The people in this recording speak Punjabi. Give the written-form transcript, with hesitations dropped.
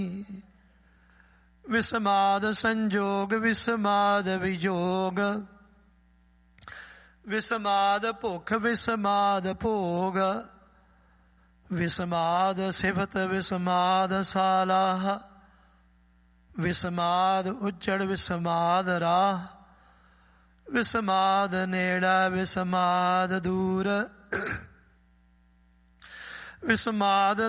ਵਿਸਮਾਦ ਸੰਜੋਗ ਵਿਸਮਾਦ ਵਿਜੋਗ, ਵਿਸਮਾਦ ਭੁੱਖ ਵਿਸਮਾਦ ਭੋਗ, ਵਿਸਮਾਦ ਸਿਫਤ ਵਿਸਮਾਦ ਸਾਲਾਹ, ਵਿਸਮਾਦ ਉੱਜੜ ਵਿਸਮਾਦ ਰਾਹ, ਵਿਸਮਾਦ ਨੇੜਾ ਵਿਸਮਾਦ ਦੂਰ, ਵਿਸਮਾਦ